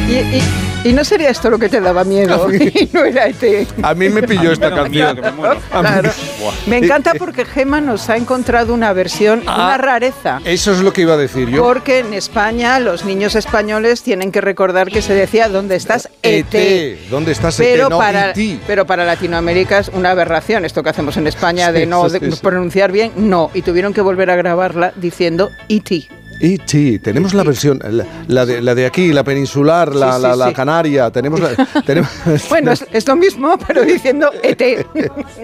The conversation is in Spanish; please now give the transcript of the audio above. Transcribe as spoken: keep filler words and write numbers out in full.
Y, y, y no sería esto lo que te daba miedo, y no era E T. A mí me pilló esta canción. Me muero. Claro. Me encanta porque Gemma nos ha encontrado una versión, Ah, una rareza. Eso es lo que iba a decir yo. Porque en España los niños españoles tienen que recordar que se decía ¿dónde estás? E T. ¿Dónde estás? E T? Pero, No, para, E T. pero para Latinoamérica es una aberración esto que hacemos en España de Sí, no sí, de sí. pronunciar bien, no. Y tuvieron que volver a grabarla diciendo E T. E T, tenemos la versión, la, la, de, la de aquí, la peninsular, la, Sí, sí, la, la sí. canaria, tenemos la, tenemos Bueno, es, es lo mismo, pero diciendo E T.